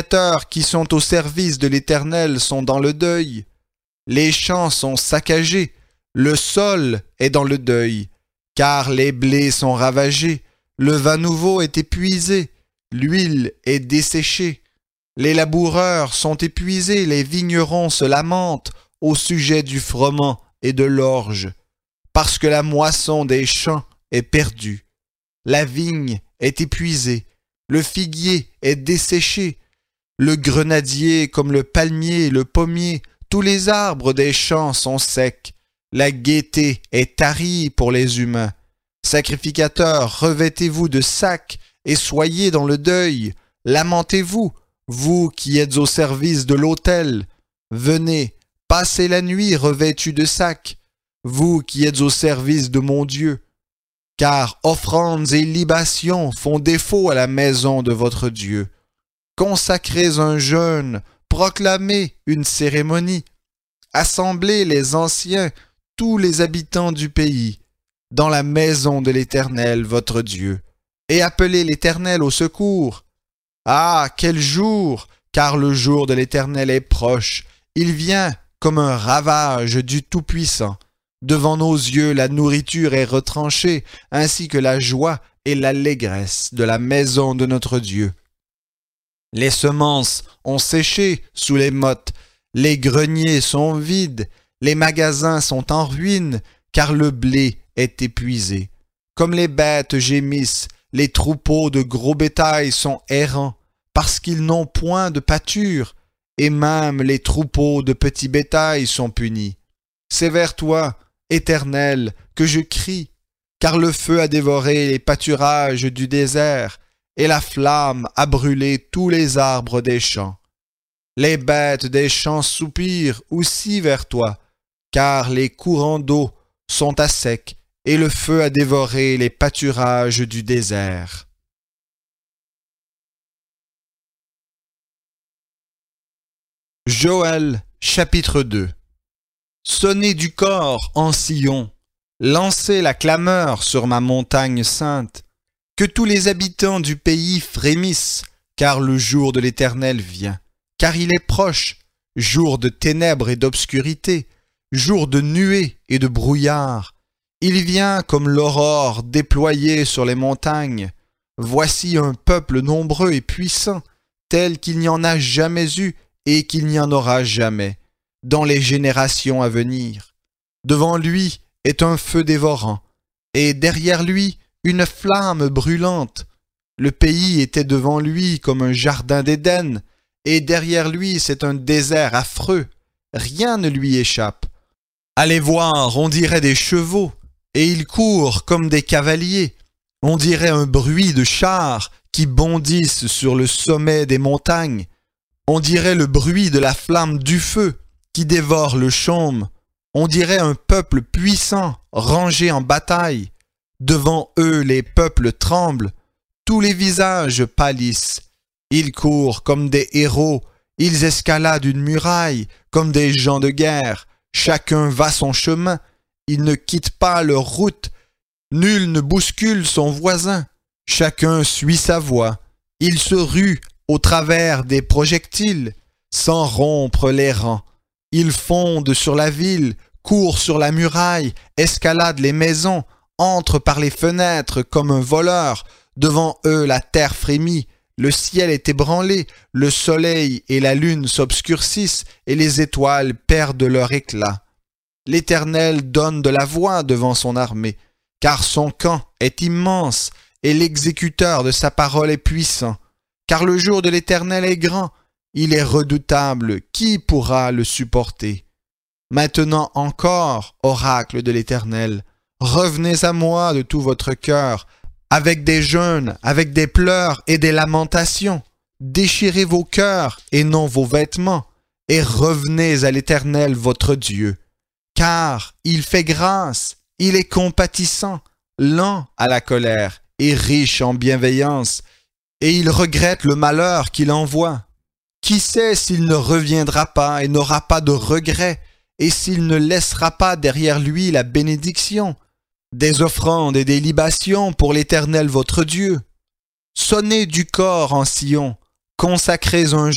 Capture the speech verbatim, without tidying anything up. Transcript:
sacrificateurs qui sont au service de l'Éternel sont dans le deuil. Les champs sont saccagés, le sol est dans le deuil, car les blés sont ravagés, le vin nouveau est épuisé, l'huile est desséchée. Les laboureurs sont épuisés, les vignerons se lamentent au sujet du froment et de l'orge, parce que la moisson des champs est perdue. La vigne est épuisée, le figuier est desséché, le grenadier comme le palmier, le pommier, tous les arbres des champs sont secs. La gaieté est tarie pour les humains. Sacrificateurs, revêtez-vous de sacs et soyez dans le deuil. Lamentez-vous, vous qui êtes au service de l'autel. Venez, passez la nuit revêtus de sacs, vous qui êtes au service de mon Dieu. Car offrandes et libations font défaut à la maison de votre Dieu. Consacrez un jeûne, proclamez une cérémonie. Assemblez les anciens, tous les habitants du pays, dans la maison de l'Éternel, votre Dieu, et appelez l'Éternel au secours. Ah, quel jour! Car le jour de l'Éternel est proche. Il vient comme un ravage du Tout-Puissant. Devant nos yeux, la nourriture est retranchée, ainsi que la joie et l'allégresse de la maison de notre Dieu. Les semences ont séché sous les mottes, les greniers sont vides, les magasins sont en ruine, car le blé est épuisé. Comme les bêtes gémissent, les troupeaux de gros bétail sont errants, parce qu'ils n'ont point de pâture, et même les troupeaux de petits bétail sont punis. C'est vers toi, Éternel, que je crie, car le feu a dévoré les pâturages du désert, et la flamme a brûlé tous les arbres des champs. Les bêtes des champs soupirent aussi vers toi, car les courants d'eau sont à sec, et le feu a dévoré les pâturages du désert. Joël, chapitre deux. Sonnez du cor en Sion, lancez la clameur sur ma montagne sainte, que tous les habitants du pays frémissent, car le jour de l'Éternel vient, car il est proche, jour de ténèbres et d'obscurité, jour de nuées et de brouillard. Il vient comme l'aurore déployée sur les montagnes. Voici un peuple nombreux et puissant, tel qu'il n'y en a jamais eu et qu'il n'y en aura jamais, dans les générations à venir. Devant lui est un feu dévorant, et derrière lui une flamme brûlante. Le pays était devant lui comme un jardin d'Éden, et derrière lui c'est un désert affreux. Rien ne lui échappe. Allez voir, on dirait des chevaux, et ils courent comme des cavaliers. On dirait un bruit de chars qui bondissent sur le sommet des montagnes. On dirait le bruit de la flamme du feu qui dévore le chaume. On dirait un peuple puissant rangé en bataille. Devant eux les peuples tremblent, tous les visages pâlissent. Ils courent comme des héros, ils escaladent une muraille comme des gens de guerre. Chacun va son chemin, ils ne quittent pas leur route. Nul ne bouscule son voisin, chacun suit sa voie. Ils se ruent au travers des projectiles, sans rompre les rangs. Ils fondent sur la ville, courent sur la muraille, escaladent les maisons, entrent par les fenêtres comme un voleur. Devant eux la terre frémit, le ciel est ébranlé, le soleil et la lune s'obscurcissent et les étoiles perdent leur éclat. L'Éternel donne de la voix devant son armée, car son camp est immense et l'exécuteur de sa parole est puissant. Car le jour de l'Éternel est grand, il est redoutable, qui pourra le supporter? Maintenant encore, oracle de l'Éternel, revenez à moi de tout votre cœur, avec des jeûnes, avec des pleurs et des lamentations. Déchirez vos cœurs et non vos vêtements, et revenez à l'Éternel votre Dieu. Car il fait grâce, il est compatissant, lent à la colère et riche en bienveillance, et il regrette le malheur qu'il envoie. Qui sait s'il ne reviendra pas et n'aura pas de regret, et s'il ne laissera pas derrière lui la bénédiction, des offrandes et des libations pour l'Éternel votre Dieu. Sonnez du cor en Sion, consacrez un